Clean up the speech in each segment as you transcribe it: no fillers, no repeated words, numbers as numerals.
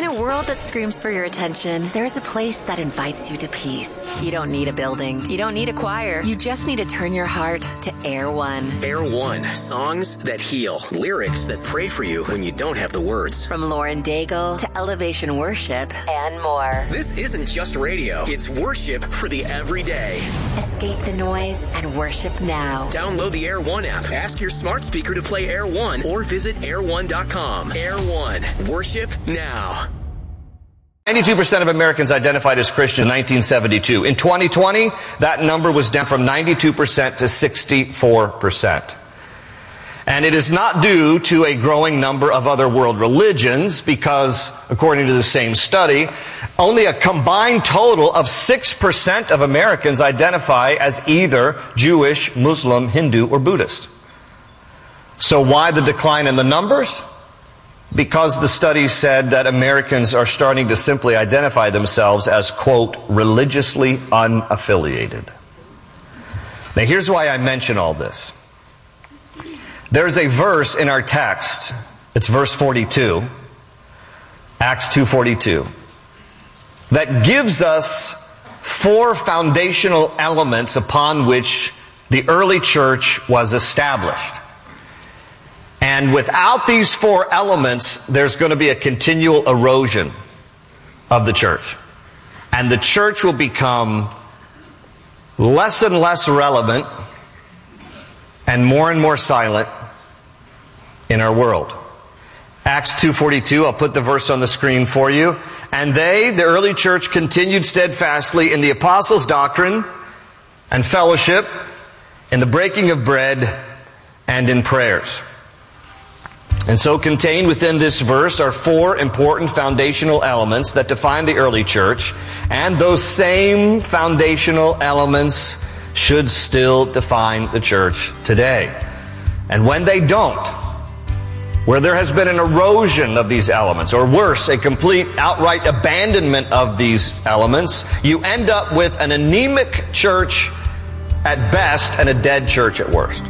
a world that screams for your attention, there's a place that invites you to peace. You don't need a building. You don't need a choir. You just need to turn your heart to Air One. Air One. Songs that heal. Lyrics that pray for you when you don't have the words. From Lauren Daigle to Elevation Worship and more. This isn't just radio. It's worship for the everyday. Escape the noise and worship now. Download the Air One app. Ask your smart speaker to play Air One or visit air1.com. Air One. Worship now. 92% of Americans identified as Christian in 1972. In 2020, that number was down from 92% to 64%. And it is not due to a growing number of other world religions because, according to the same study, only a combined total of 6% of Americans identify as either Jewish, Muslim, Hindu, or Buddhist. So why the decline in the numbers? Because the study said that Americans are starting to simply identify themselves as, quote, religiously unaffiliated. Now here's why I mention all this. There's a verse in our text, it's verse 42, Acts 2:42, that gives us 4 foundational elements upon which the early church was established. And without these 4 elements, there's going to be a continual erosion of the church. And the church will become less and less relevant and more silent in our world. Acts 2:42, I'll put the verse on the screen for you. And they, the early church, continued steadfastly in the apostles' doctrine and fellowship, in the breaking of bread, and in prayers. And so contained within this verse are 4 important foundational elements that define the early church, and those same foundational elements should still define the church today. And when they don't, where there has been an erosion of these elements, or worse, a complete outright abandonment of these elements, you end up with an anemic church at best and a dead church at worst.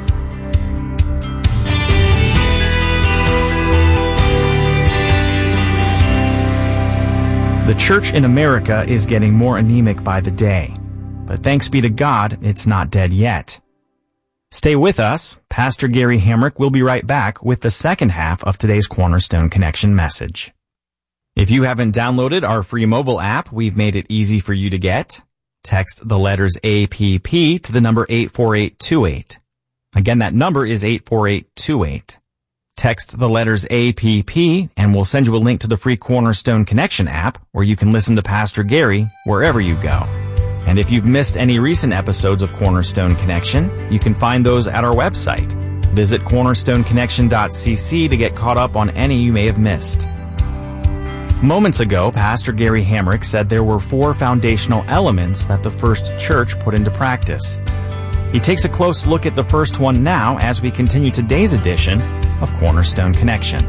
The church in America is getting more anemic by the day. But thanks be to God, it's not dead yet. Stay with us. Pastor Gary Hamrick will be right back with the second half of today's Cornerstone Connection message. If you haven't downloaded our free mobile app, we've made it easy for you to get. Text the letters APP to the number 84828. Again, that number is 84828. Text the letters APP and we'll send you a link to the free Cornerstone Connection app where you can listen to Pastor Gary wherever you go. And if you've missed any recent episodes of Cornerstone Connection, you can find those at our website. Visit cornerstoneconnection.cc to get caught up on any you may have missed. Moments ago, Pastor Gary Hamrick said there were 4 foundational elements that the first church put into practice. He takes a close look at the first one now as we continue today's edition of Cornerstone Connection.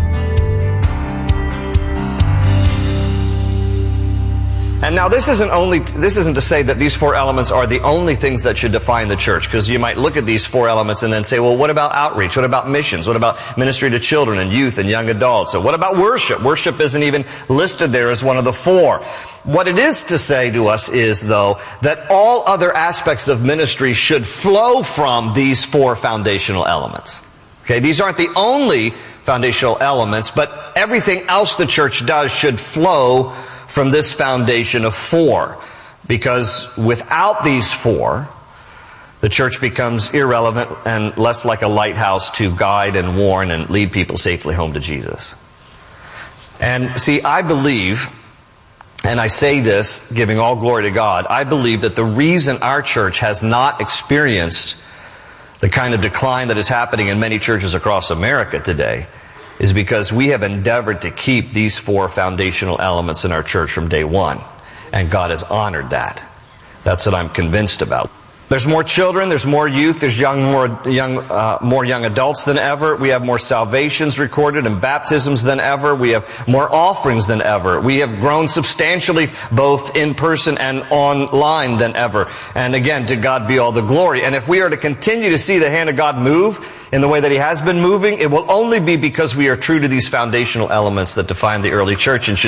And now this isn't to say that these 4 elements are the only things that should define the church, because you might look at these 4 elements and then say, well, what about outreach? What about missions? What about ministry to children and youth and young adults? So what about worship? Worship isn't even listed there as one of the 4. What it is to say to us is, though, that all other aspects of ministry should flow from these 4 foundational elements. Okay, these aren't the only foundational elements, but everything else the church does should flow from this foundation of 4. Because without these 4, the church becomes irrelevant and less like a lighthouse to guide and warn and lead people safely home to Jesus. And see, I believe, and I say this giving all glory to God, I believe that the reason our church has not experienced the kind of decline that is happening in many churches across America today is because we have endeavored to keep these 4 foundational elements in our church from day one. And God has honored that. That's what I'm convinced about. There's more children, there's more youth, there's more young adults than ever. We have more salvations recorded and baptisms than ever. We have more offerings than ever. We have grown substantially both in person and online than ever. And again, to God be all the glory. And if we are to continue to see the hand of God move in the way that He has been moving, it will only be because we are true to these foundational elements that define the early church and should